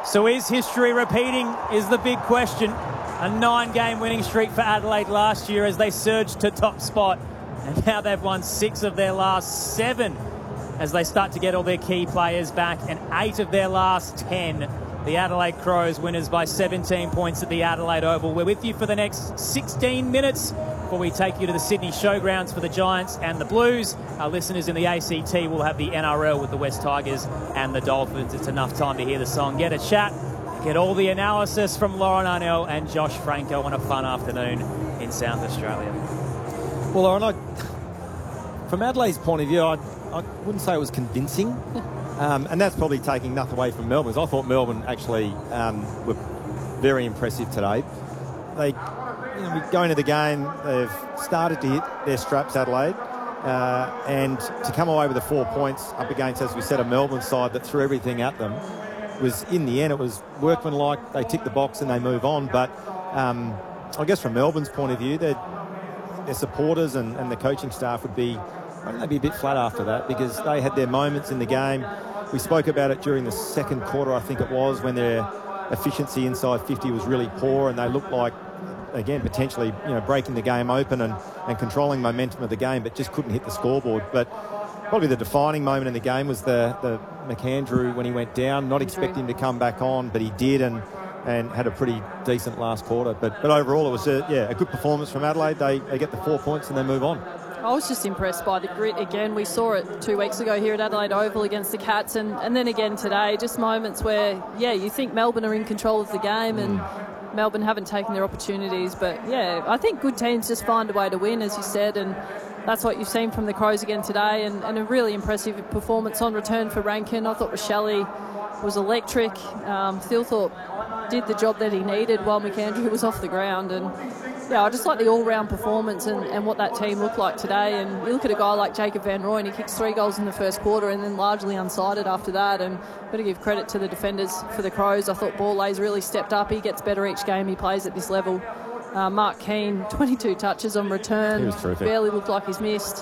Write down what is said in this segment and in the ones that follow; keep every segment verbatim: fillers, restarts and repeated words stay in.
So is history repeating is the big question. A nine-game winning streak for Adelaide last year as they surged to top spot. And now they've won six of their last seven as they start to get all their key players back, and eight of their last ten. The Adelaide Crows winners by seventeen points at the Adelaide Oval. We're with you for the next sixteen minutes before we take you to the Sydney Showgrounds for the Giants and the Blues. Our listeners in the A C T will have the N R L with the West Tigers and the Dolphins. It's enough time to hear the song, get a chat, get all the analysis from Lauren Arnell and Josh Franco on a fun afternoon in South Australia. Well, Lauren, I, from Adelaide's point of view, I, I wouldn't say it was convincing. Um, and that's probably taking nothing away from Melbourne's. I thought Melbourne actually um, were very impressive today. They, you know, we go into the game, they've started to hit their straps, Adelaide, uh, and to come away with the four points up against, as we said, a Melbourne side that threw everything at them, was, in the end, it was workmanlike. They tick the box and they move on. But um, I guess from Melbourne's point of view, their supporters and, and the coaching staff would be, I think they'd be a bit flat after that, because they had their moments in the game. We spoke about it during the second quarter, I think it was, when their efficiency inside fifty was really poor, and they looked like, again, potentially, you know, breaking the game open and, and controlling momentum of the game, but just couldn't hit the scoreboard. But probably the defining moment in the game was the, the McAndrew when he went down. Not expecting him to come back on, but he did, and and had a pretty decent last quarter. But but overall, it was a, yeah, a good performance from Adelaide. They, they get the four points and they move on. I was just impressed by the grit again. We saw it two weeks ago here at Adelaide Oval against the Cats, and, and then again today. Just moments where, yeah, you think Melbourne are in control of the game, and Melbourne haven't taken their opportunities. But, yeah, I think good teams just find a way to win, as you said, and that's what you've seen from the Crows again today, and, and a really impressive performance on return for Rankin. I thought Rochelle was electric. Um, Thilthorpe did the job that he needed while McAndrew was off the ground, and yeah, I just like the all-round performance and, and what that team looked like today. And you look at a guy like Jacob Van Rooyen, he kicks three goals in the first quarter and then largely unsighted after that. And I've got to give credit to the defenders for the Crows. I thought Borlay's really stepped up. He gets better each game he plays at this level. Uh, Mark Keane, twenty-two touches on return. He was terrific. Barely looked like he's missed.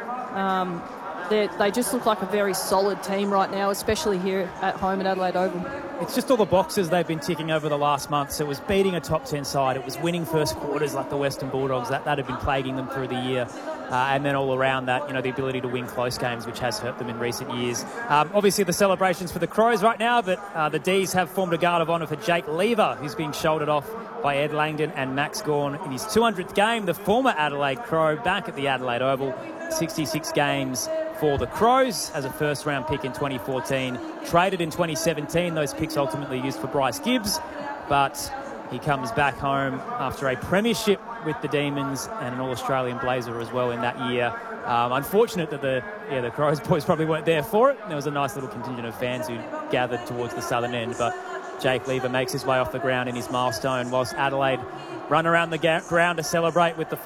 Um, they just look like a very solid team right now, especially here at home at Adelaide Oval. It's just all the boxes they've been ticking over the last month. So it was beating a top ten side. It was winning first quarters like the Western Bulldogs. That, that had been plaguing them through the year. Uh, and then all around that, you know, the ability to win close games, which has hurt them in recent years. Um, obviously, the celebrations for the Crows right now, but uh, the D's have formed a guard of honour for Jake Lever, who's being shouldered off by Ed Langdon and Max Gawn in his two hundredth game. The former Adelaide Crow back at the Adelaide Oval. sixty-six games for the Crows as a first-round pick in twenty fourteen. Traded in twenty seventeen. Those picks ultimately used for Bryce Gibbs. But he comes back home after a premiership with the Demons and an All-Australian Blazer as well in that year. Um, unfortunate that the yeah the Crows boys probably weren't there for it. There was a nice little contingent of fans who gathered towards the southern end. But Jake Lever makes his way off the ground in his milestone, whilst Adelaide run around the ga- ground to celebrate with the